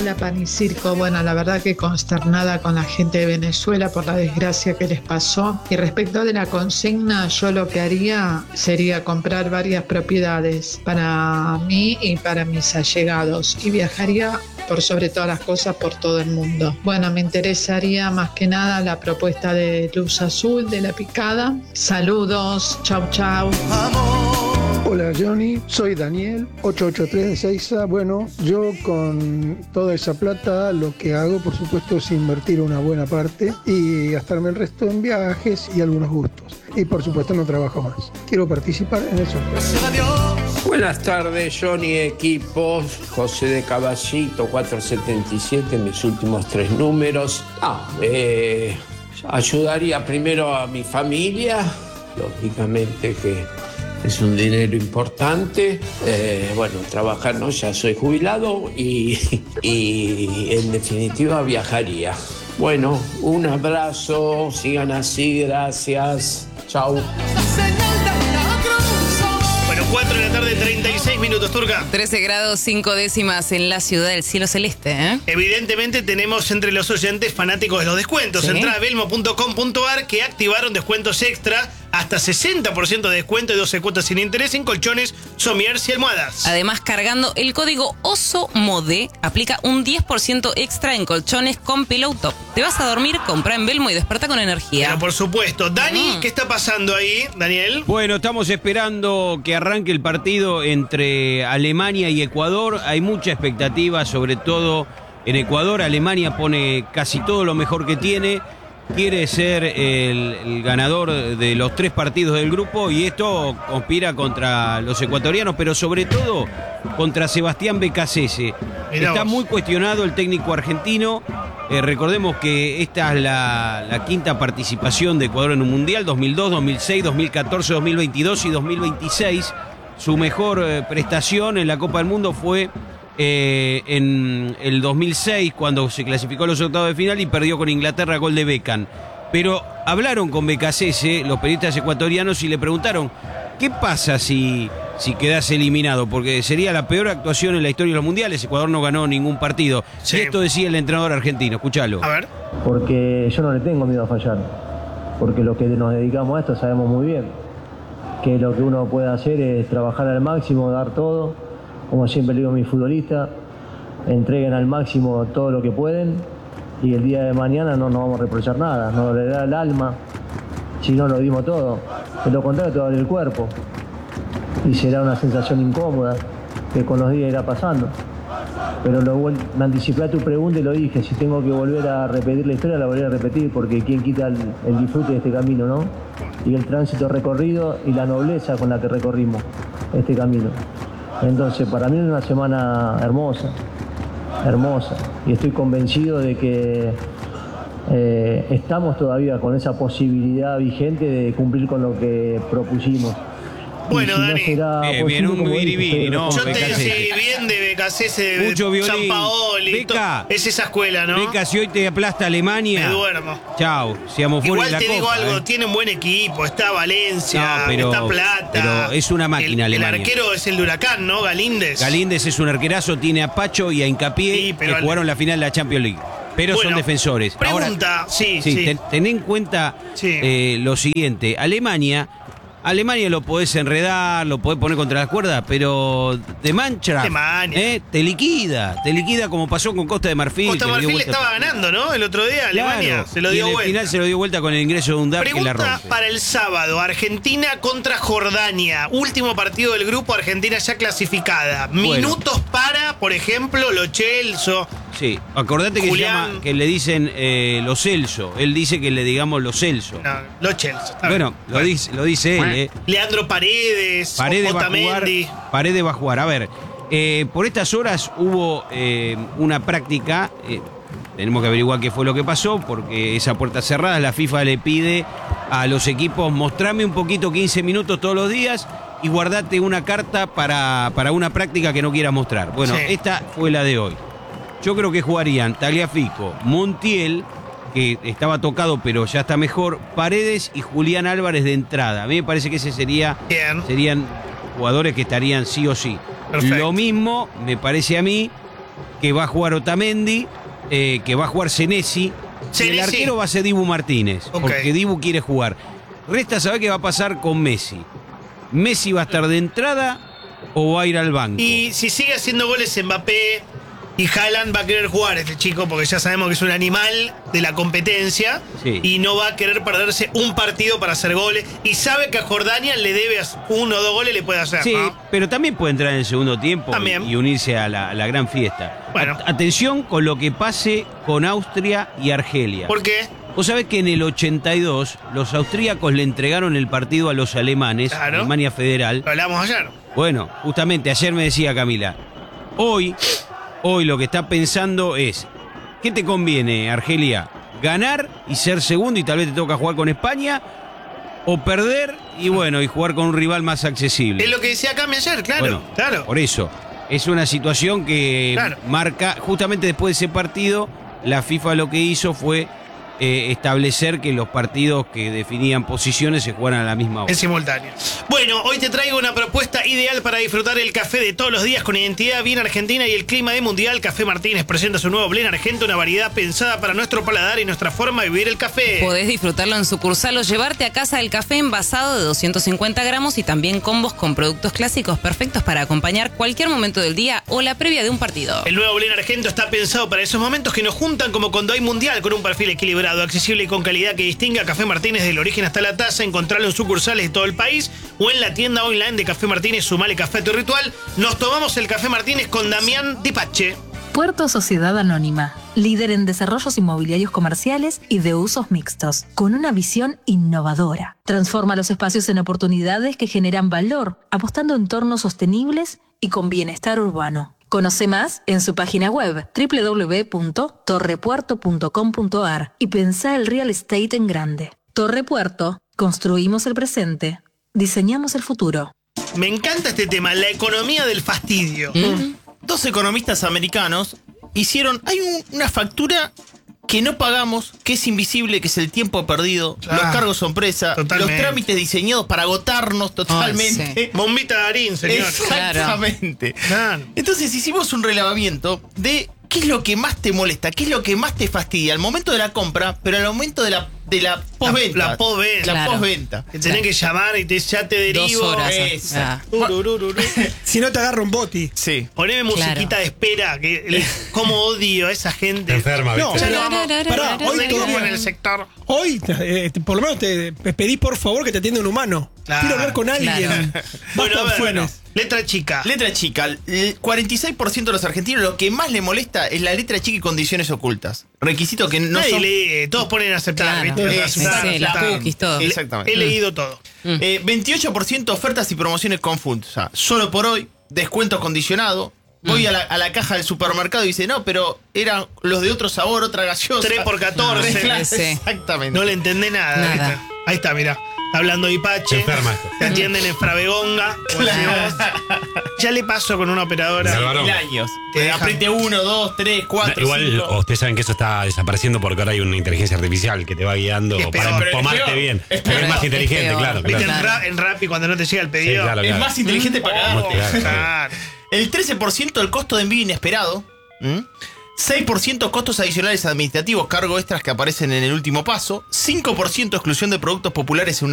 Hola, Pan y Circo. Bueno, la verdad que consternada con la gente de Venezuela por la desgracia que les pasó. Y respecto de la consigna, yo lo que haría sería comprar varias propiedades para mí y para mis allegados. Y viajaría por sobre todas las cosas por todo el mundo. Bueno, me interesaría más que nada la propuesta de Luz Azul, de La Picada. Saludos, chau chau. Hola Johnny, soy Daniel, 883 de Seiza. Bueno, yo con toda esa plata lo que hago, por supuesto, es invertir una buena parte y gastarme el resto en viajes y algunos gustos. Y por supuesto no trabajo más. Quiero participar en el sorteo. Buenas tardes, Johnny, equipo. José de Caballito, 477, mis últimos 3 números. Ayudaría primero a mi familia, lógicamente que es un dinero importante. Bueno, trabajar no, ya soy jubilado y en definitiva viajaría. Bueno, un abrazo, sigan así, gracias. Chau. 4 de la tarde, 36 minutos, Turca. 13 grados 5 décimas en la ciudad del cielo celeste, ¿eh? Evidentemente tenemos entre los oyentes fanáticos de los descuentos. ¿Sí? Entrá a belmo.com.ar que activaron descuentos extra, hasta 60% de descuento y 12 cuotas sin interés en colchones, sommiers y almohadas. Además, cargando el código OSOMODE, aplica un 10% extra en colchones con Pillow Top. Te vas a dormir, comprá en Belmo y desperta con energía. Pero por supuesto. Dani, ¿qué está pasando ahí, Daniel? Bueno, estamos esperando que arranque el partido entre Alemania y Ecuador. Hay mucha expectativa, sobre todo en Ecuador. Alemania pone casi todo lo mejor que tiene. Quiere ser el ganador de los 3 partidos del grupo y esto conspira contra los ecuatorianos, pero sobre todo contra Sebastián Becasese. Está muy cuestionado el técnico argentino. Recordemos que esta es la 5ª participación de Ecuador en un mundial, 2002, 2006, 2014, 2022 y 2026. Su mejor prestación en la Copa del Mundo fue en el 2006, cuando se clasificó a los octavos de final y perdió con Inglaterra, gol de Beckham. Pero hablaron con Becasese, los periodistas ecuatorianos, y le preguntaron, ¿qué pasa si quedás eliminado? Porque sería la peor actuación en la historia de los mundiales. Ecuador no ganó ningún partido. Sí. Y esto decía el entrenador argentino, escuchalo. A ver. Porque yo no le tengo miedo a fallar, porque los que nos dedicamos a esto sabemos muy bien que lo que uno puede hacer es trabajar al máximo, dar todo. Como siempre le digo a mis futbolistas, entreguen al máximo todo lo que pueden y el día de mañana no nos vamos a reprochar nada, no le da el alma si no lo dimos todo. De lo contrario te va a doler el cuerpo y será una sensación incómoda que con los días irá pasando. Pero me anticipé a tu pregunta y lo dije, si tengo que volver a repetir la historia la volveré a repetir, porque quién quita el disfrute de este camino, ¿no? Y el tránsito recorrido y la nobleza con la que recorrimos este camino. Entonces, para mí es una semana hermosa, y estoy convencido de que estamos todavía con esa posibilidad vigente de cumplir con lo que propusimos. Bueno, si Dani, bien un biribiri, ¿no? Yo te decía bien de Becasese, de mucho violín. San Paoli. Beca, es esa escuela, ¿no? Beca, si hoy te aplasta Alemania, me duermo. Chao, seamos fuera Igual de la te digo copa, algo, tiene un buen equipo, está Valencia, está Plata. Pero es una máquina Alemania. El arquero es el de Huracán, ¿no? Galíndez. Galíndez es un arquerazo, tiene a Pacho y a Hincapié, sí, que jugaron la final de la Champions League. Pero bueno, son defensores. Pregunta, ahora, sí. Ten en cuenta lo siguiente. Alemania lo podés enredar, lo podés poner contra las cuerdas, pero de mancha te liquida como pasó con Costa de Marfil. Costa de Marfil estaba ganando, ¿no? El otro día Alemania, claro, se lo dio vuelta. Al final se lo dio vuelta con el ingreso de un DAP que la rompe. Pregunta para el sábado, Argentina contra Jordania, último partido del grupo, Argentina ya clasificada. Minutos para, por ejemplo, Lo Celso. Sí, acordate que Julián, que le dicen Lo Celso. Él dice que le digamos Lo Celso. No, Lo Celso. Bueno, lo dice él. Leandro Paredes va a jugar. A ver, por estas horas hubo una práctica. Tenemos que averiguar qué fue lo que pasó, porque esa puerta cerrada, la FIFA le pide a los equipos, mostrame un poquito 15 minutos todos los días y guardate una carta para una práctica que no quieras mostrar. Bueno, esta fue la de hoy. Yo creo que jugarían Tagliafico, Montiel, que estaba tocado pero ya está mejor, Paredes y Julián Álvarez de entrada. A mí me parece que ese serían jugadores que estarían sí o sí. Perfecto. Lo mismo me parece a mí que va a jugar Otamendi, que va a jugar Senesi. El arquero va a ser Dibu Martínez, porque Dibu quiere jugar. Resta saber qué va a pasar con Messi. ¿Messi va a estar de entrada o va a ir al banco? Y si sigue haciendo goles Mbappé y Haaland, va a querer jugar este chico, porque ya sabemos que es un animal de la competencia, y no va a querer perderse un partido para hacer goles, y sabe que a Jordania le debe 1 o 2 goles, le puede hacer. Sí, ¿no? pero también puede entrar en el segundo tiempo y unirse a la gran fiesta. Bueno. Atención con lo que pase con Austria y Argelia. ¿Por qué? Vos sabés que en el 82 los austríacos le entregaron el partido a los alemanes, Alemania Federal. Lo hablamos ayer. Bueno, justamente ayer me decía Camila, hoy lo que está pensando es, ¿qué te conviene, Argelia? ¿Ganar y ser segundo y tal vez te toca jugar con España? ¿O perder y jugar con un rival más accesible? Es lo que decía Cami ayer, claro. Bueno, claro. Por eso, es una situación que marca, justamente después de ese partido, la FIFA lo que hizo fue establecer que los partidos que definían posiciones se jugaran a la misma hora. En simultáneo. Bueno, hoy te traigo una propuesta ideal para disfrutar el café de todos los días con identidad bien argentina y el clima de mundial. Café Martínez presenta su nuevo blend argento, una variedad pensada para nuestro paladar y nuestra forma de vivir el café. Podés disfrutarlo en sucursal o llevarte a casa el café envasado de 250 gramos y también combos con productos clásicos perfectos para acompañar cualquier momento del día o la previa de un partido. El nuevo blend argento está pensado para esos momentos que nos juntan como cuando hay mundial, con un perfil equilibrado, accesible y con calidad que distingue a Café Martínez del origen hasta la taza. Encontrarlo en sucursales de todo el país o en la tienda online de Café Martínez. Sumale café a tu ritual. Nos tomamos el Café Martínez con Damián Dipache. Puerto Sociedad Anónima, líder en desarrollos inmobiliarios comerciales y de usos mixtos, con una visión innovadora. Transforma los espacios en oportunidades que generan valor, apostando en entornos sostenibles y con bienestar urbano. Conoce más en su página web www.torrepuerto.com.ar y pensá el real estate en grande. Torre Puerto, construimos el presente, diseñamos el futuro. Me encanta este tema, la economía del fastidio. Dos economistas americanos hicieron... Hay una factura que no pagamos, que es invisible, que es el tiempo perdido, los cargos sorpresa, los trámites diseñados para agotarnos totalmente. Sí. Bombita de harín, señor. Exactamente. Claro. Entonces hicimos un relevamiento de qué es lo que más te molesta, qué es lo que más te fastidia al momento de la compra, pero al momento de la postventa. La postventa. La postventa. Que tenés que llamar y ya te derivo. 2 horas. Si no te agarra un boti. Sí. Poneme musiquita de espera, que cómo odio a esa gente. Te enferma, ¿viste? No, Ya no vamos. pará, hoy Seguimos en el sector. Hoy, por lo menos te pedís por favor que te atienda un humano. Claro, quiero hablar con alguien. claro. Bueno, a ver, opciones. letra chica. Letra chica. El 46% de los argentinos lo que más le molesta es la letra chica y condiciones ocultas. Requisito que no Nadie son... lee, todos ponen a aceptar, Claro. ¿viste? Sí, las cookies, todo. Exactamente. He leído todo. 28% ofertas y promociones confusas. Solo por hoy, descuento condicionado. Voy a la caja del supermercado y dice, no, pero eran los de otro sabor, otra gaseosa. 3 por 14. Claro, Sí. Exactamente. No le entendé nada. ¿viste? Ahí está, mirá. Está hablando Ipache. Se enferma esto. Te atienden en Fravegonga. Ya le paso con una operadora. Álvaro. 1000 años. Te dejan. Apriete 1, 2, 3, 4, Igual 5. ustedes saben que eso está desapareciendo porque ahora hay una inteligencia artificial que te va guiando Es para peor, empomarte bien. Porque es más inteligente, peor. claro. ¿Viste claro. en Rappi cuando no te llega el Sí, pedido? claro, Es claro. más inteligente para Más cagar. Claro. El 13% del costo de envío inesperado. 6% costos adicionales administrativos, cargo extras que aparecen en el último paso. 5% exclusión de productos populares en una